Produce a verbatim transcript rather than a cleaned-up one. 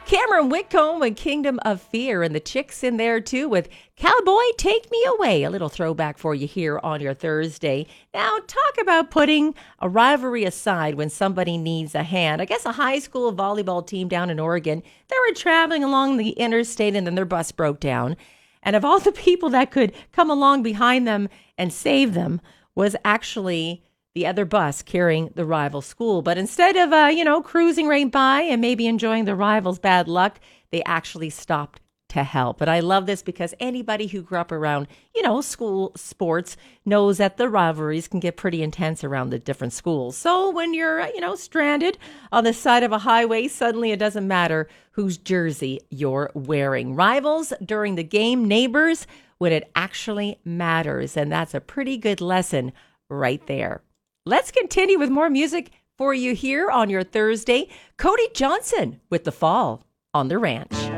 Cameron Whitcomb and Kingdom of Fear, and the Chicks in there too with Cowboy Take Me Away. A little throwback for you here on your Thursday. Now, talk about putting a rivalry aside when somebody needs a hand. I guess a high school volleyball team down in Oregon, they were traveling along the interstate and then their bus broke down. And of all the people that could come along behind them and save them was actually the other bus carrying the rival school. But instead of, uh, you know, cruising right by and maybe enjoying the rival's bad luck, they actually stopped to help. And I love this because anybody who grew up around, you know, school sports knows that the rivalries can get pretty intense around the different schools. So when you're, you know, stranded on the side of a highway, suddenly it doesn't matter whose jersey you're wearing. Rivals during the game, neighbors when it actually matters. And that's a pretty good lesson right there. Let's continue with more music for you here on your Thursday. Cody Johnson with The Fall on the Ranch.